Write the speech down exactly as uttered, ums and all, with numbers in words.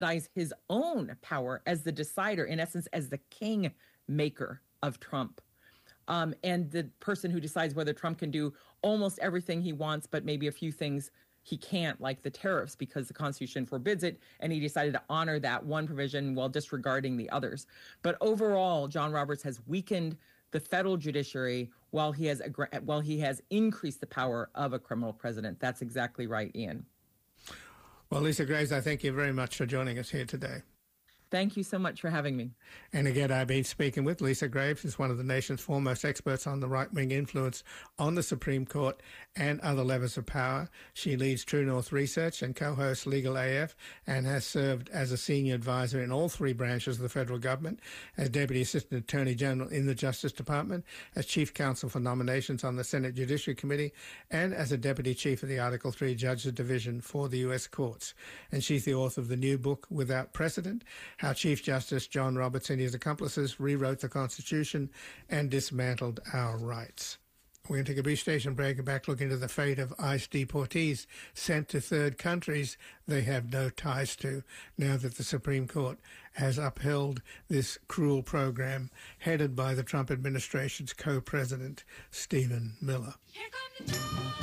his own power as the decider, in essence, as the king maker of Trump. Um, and the person who decides whether Trump can do almost everything he wants, but maybe a few things he can't, like the tariffs, because the Constitution forbids it, and he decided to honor that one provision while disregarding the others. But overall, John Roberts has weakened the federal judiciary while he has while he has increased the power of a criminal president. That's exactly right, Ian. Well, Lisa Graves, I thank you very much for joining us here today. Thank you so much for having me. And again, I've been speaking with Lisa Graves, who's one of the nation's foremost experts on the right-wing influence on the Supreme Court and other levers of power. She leads True North Research and co-hosts Legal A F and has served as a senior advisor in all three branches of the federal government, as Deputy Assistant Attorney General in the Justice Department, as Chief Counsel for Nominations on the Senate Judiciary Committee, and as a Deputy Chief of the Article three Judges Division for the U S Courts. And she's the author of the new book, Without Precedent: How Chief Justice John Roberts and his accomplices rewrote the Constitution and dismantled our rights. We're going to take a brief station break and back look into the fate of ICE deportees sent to third countries they have no ties to, now that the Supreme Court has upheld this cruel program headed by the Trump administration's co-president, Stephen Miller. Here come the